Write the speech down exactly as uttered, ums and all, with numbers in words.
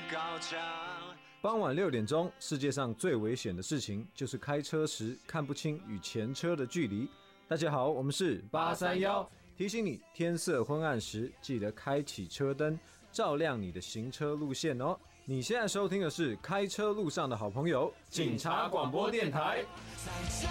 高墙。 傍晚六点钟，世界上最危险的事情就是开车时看不清与前车的距离。大家好，我们是八三一，提醒你天色昏暗时记得开启车灯，照亮你的行车路线哦。你现在收听的是开车路上的好朋友——警察广播电台。